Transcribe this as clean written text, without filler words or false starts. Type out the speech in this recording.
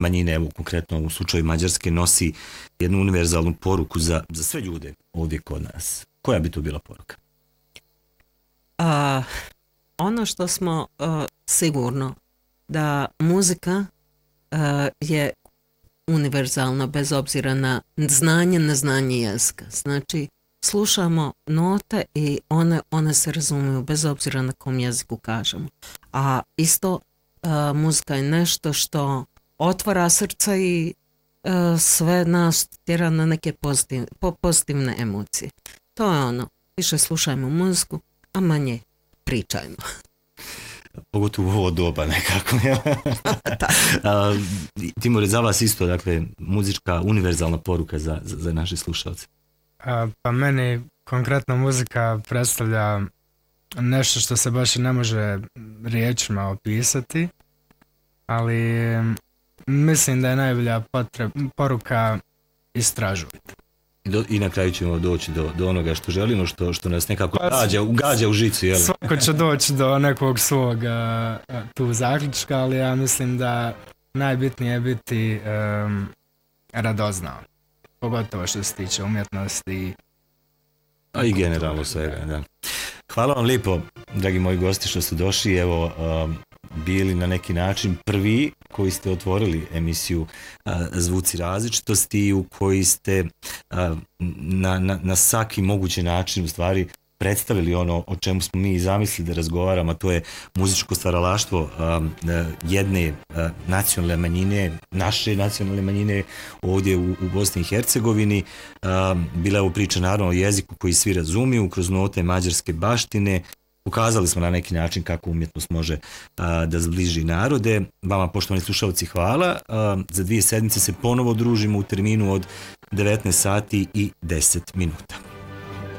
manjine, evo konkretno u slučaju Mađarske, nosi jednu univerzalnu poruku za sve ljude ovdje kod nas. Koja bi to bila poruka? Ono što smo sigurno da muzika je univerzalna bez obzira na znanje, neznanje jezika. Znači, slušamo note i one se razumiju bez obzira na kom jeziku kažemo. A isto muzika je nešto što otvara srca i sve nas tjera na neke pozitivne emocije. To je ono, više slušajmo muziku, a manje pričajmo. Pogotovo u ovo doba nekako. Timure, za vas isto, dakle, muzička univerzalna poruka za naše slušalce. Pa meni konkretno muzika predstavlja nešto što se baš ne može riječima opisati, ali mislim da je najbolja poruka istražujte. I na kraju ćemo doći do onoga što želimo, što nas nekako gađa u žicu. Jel? Svako će doći do nekog svog tu zaključka, ali ja mislim da najbitnije je biti radoznao. Pogotovo što se tiče umjetnosti. A i generalno svega, da. Hvala vam lijepo, dragi moji gosti, što ste došli. Evo, bili na neki način prvi koji ste otvorili emisiju Zvuci različitosti, u koji ste na svaki mogući način u stvari predstavili ono o čemu smo mi zamislili da razgovaramo, a to je muzičko stvaralaštvo jedne nacionalne manjine, naše nacionalne manjine ovdje u Bosni i Hercegovini. Bila je ovo priča naravno o jeziku koji svi razumiju, kroz note mađarske baštine. Ukazali smo na neki način kako umjetnost može da zbliži narode. Vama, poštovani slušalci, hvala. Za 2 sedmice se ponovo družimo u terminu od 19 sati i 10 minuta.